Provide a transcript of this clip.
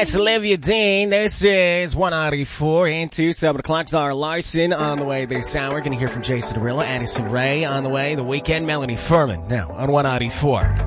That's Olivia Dean. This is 194 into 7 o'clock. Zara Larson on the way this hour. Going to hear from Jason Derulo, Addison Ray on the way. The Weekend, Melanie Furman now on 194.